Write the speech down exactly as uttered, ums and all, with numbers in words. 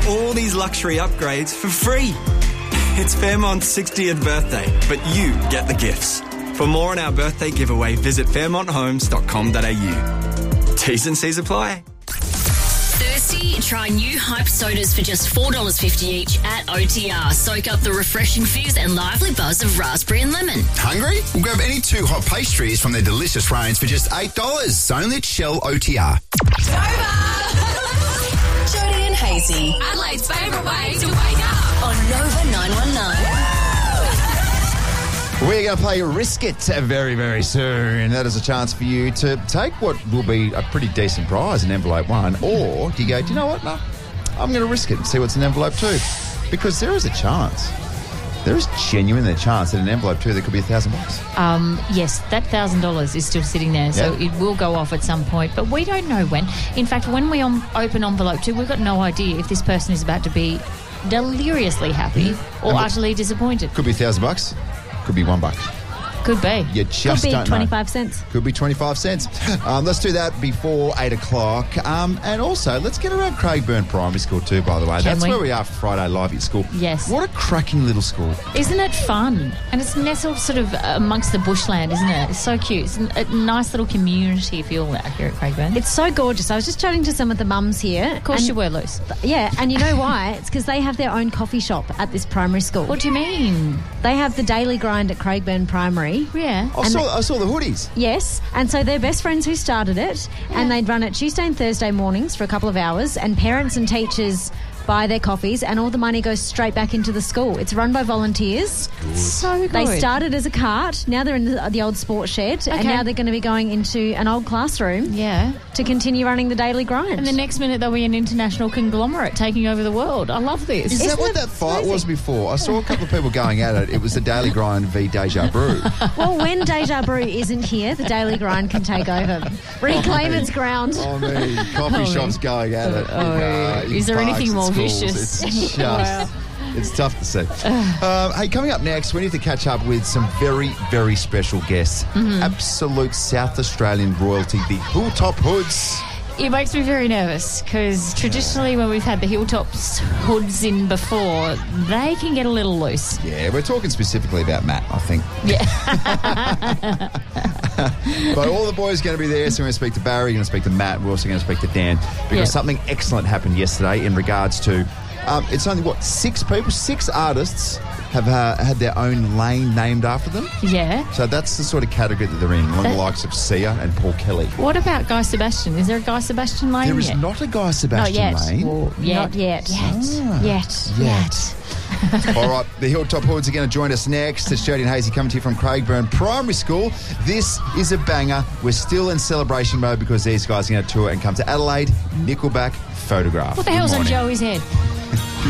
all these luxury upgrades for free. It's Fairmont's sixtieth birthday, but you get the gifts. For more on our birthday giveaway, visit fairmont homes dot com dot a u. T's and C's apply. Thirsty? Try new Hype sodas for just four dollars fifty each at O T R. Soak up the refreshing fizz and lively buzz of raspberry and lemon. Hungry? We'll grab any two hot pastries from their delicious range for just eight dollars. Only at Shell O T R. Jody and Hazy. Adelaide's favourite way to wake up. On Nova nine one nine. We're going to play Risk It very, very soon. That is a chance for you to take what will be a pretty decent prize in envelope one, or do you go, do you know what? No, I'm going to risk it and see what's in envelope two. Because there is a chance. There is genuinely a chance that in envelope two there could be a thousand bucks. Um, yes, that thousand dollars is still sitting there, so Yeah. it will go off at some point. But we don't know when. In fact, when we um, open envelope two, we've got no idea if this person is about to be deliriously happy or And the- utterly disappointed. Could be a thousand bucks. Could be one buck. Could be. You just Could be don't twenty-five know. cents. Could be twenty-five cents. Um, let's do that before eight o'clock. Um, and also, let's get around Craigburn Primary School too, by the way. Can That's we? where we are for Friday Live at school. Yes. What a cracking little school. Isn't it fun? And it's nestled sort of amongst the bushland, isn't it? It's so cute. It's a nice little community feel out here at Craigburn. It's so gorgeous. I was just chatting to some of the mums here. Of course and- you were, Luce. Yeah, and you know why? It's because they have their own coffee shop at this primary school. What do you mean? They have the Daily Grind at Craigburn Primary. Yeah. I saw, I saw the hoodies. Yes, and so they're best friends who started it, and they'd run it Tuesday and Thursday mornings for a couple of hours, and parents and teachers buy their coffees, and all the money goes straight back into the school. It's run by volunteers. So good. They started as a cart, now they're in the, the old sports shed, and Okay. now they're going to be going into an old classroom Yeah. to continue running the Daily Grind. And the next minute they'll be an international conglomerate taking over the world. I love this. Is that Isn't what it that fight amazing? was before? I saw a couple of people going at it. It was the Daily Grind v Deja Brew. Well, when Deja Brew isn't here, the Daily Grind can take over. Reclaim its ground. I mean, coffee Oh, shops going at it. Oh, in, uh, in is there parks anything and more schools. vicious? It's just... It's tough to see. Um, hey, coming up next, we need to catch up with some very, very special guests. Mm-hmm. Absolute South Australian royalty, the Hilltop Hoods. It makes me very nervous because traditionally when we've had the Hilltops hoods in before, they can get a little loose. Yeah, we're talking specifically about Matt, I think. Yeah. But all the boys are going to be there, so we're going to speak to Barry, we're going to speak to Matt, we're also going to speak to Dan, because Yeah. something excellent happened yesterday in regards to, um, it's only, what, six people, six artists have uh, had their own lane named after them. Yeah. So that's the sort of category that they're in, along the That- likes of Sia and Paul Kelly. What about Guy Sebastian? Is there a Guy Sebastian lane There is yet? not a Guy Sebastian Not yet. lane. Well, yet. Not yet. Yet. Yet. Yet. All right, the Hilltop Hoods are going to join us next. It's Jody and Hazy coming to you from Craigburn Primary School. This is a banger. We're still in celebration mode because these guys are going to tour and come to Adelaide. Nickelback Photograph. What the hell's Good on morning. Joey's head?